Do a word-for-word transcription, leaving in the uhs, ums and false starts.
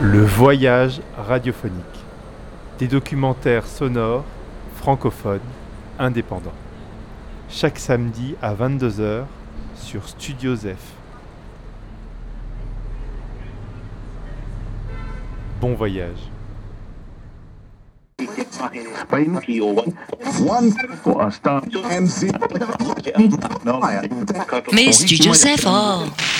Le voyage radiophonique. Des documentaires sonores, francophones, indépendants. Chaque samedi à vingt-deux heures sur Studio Zef. Bon voyage. Mais Studio Zef, oh